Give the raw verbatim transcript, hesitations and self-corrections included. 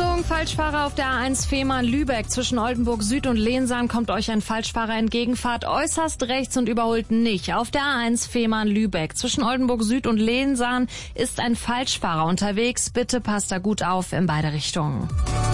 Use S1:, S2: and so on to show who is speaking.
S1: Achtung, Falschfahrer auf der A eins Fehmarn-Lübeck. Zwischen Oldenburg Süd und Lehnsaan kommt euch ein Falschfahrer entgegen. Fahrt äußerst rechts und überholt nicht. Auf der A eins Fehmarn-Lübeck. Zwischen Oldenburg Süd und Lehnsaan ist ein Falschfahrer unterwegs. Bitte passt da gut auf in beide Richtungen.